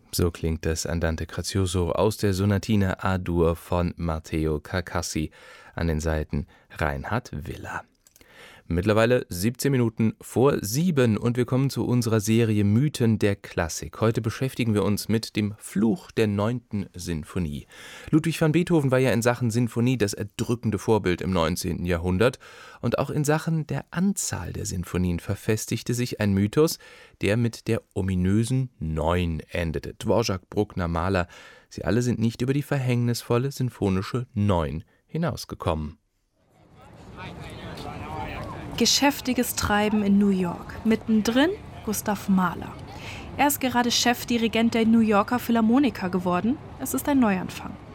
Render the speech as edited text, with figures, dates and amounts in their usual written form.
So klingt das Andante grazioso aus der Sonatine A-Dur von Matteo Carcassi an den Saiten Reinhard Willer. Mittlerweile 17 Minuten vor 7 und wir kommen zu unserer Serie Mythen der Klassik. Heute beschäftigen wir uns mit dem Fluch der 9. Sinfonie. Ludwig van Beethoven war ja in Sachen Sinfonie das erdrückende Vorbild im 19. Jahrhundert. Und auch in Sachen der Anzahl der Sinfonien verfestigte sich ein Mythos, der mit der ominösen 9 endete. Dvorak, Bruckner, Mahler, sie alle sind nicht über die verhängnisvolle sinfonische 9 hinausgekommen. Geschäftiges Treiben in New York. Mittendrin Gustav Mahler. Er ist gerade Chefdirigent der New Yorker Philharmoniker geworden. Es ist ein Neuanfang.